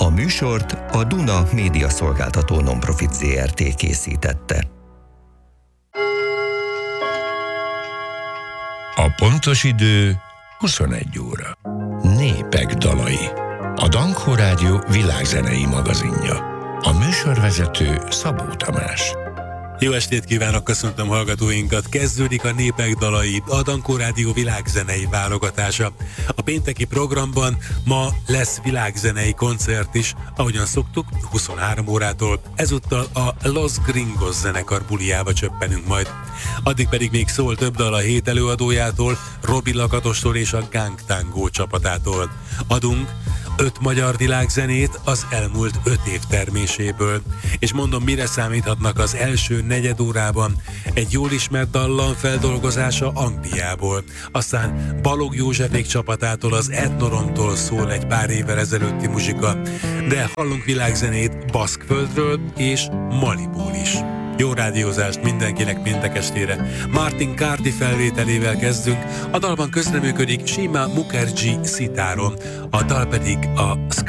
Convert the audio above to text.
A műsort a Duna Média Szolgáltató Nonprofit Zrt. Készítette. A pontos idő 21 óra. Népek dalai. A Dankó Rádió világzenei magazinja. A műsorvezető Szabó Tamás. Jó estét kívánok, köszöntöm hallgatóinkat! Kezdődik a Népek dalai, a Dankó Rádió világzenei válogatása. A pénteki programban ma lesz világzenei koncert is, ahogyan szoktuk, 23 órától. Ezúttal a Los Gringos zenekar buliába csöppenünk majd. Addig pedig még szól több dal a hét előadójától, Robi Lakatostól és a Gang Tango csapatától. Adunk 5 magyar világzenét az elmúlt 5 év terméséből. És mondom, mire számíthatnak az első negyed órában. Egy jól ismert dallam feldolgozása Angliából. Aztán Balogh Józsefék csapatától, az Etnoromtól szól egy pár évvel ezelőtti muzsika. De hallunk világzenét Baszkföldről és Maliból is. Jó rádiózást mindenkinek péntek estére. Martin Carty felvételével kezdünk, a dalban közreműködik Shima Mukherjee szitáron, a dal pedig a